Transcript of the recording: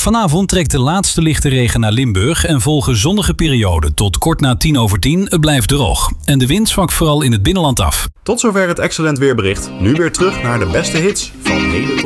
Vanavond trekt de laatste lichte regen naar Limburg en volgen zonnige perioden tot kort na 10:10. Het blijft droog. En de wind zwakt vooral in het binnenland af. Tot zover het Excellent Weerbericht. Nu weer terug naar de beste hits van heden tot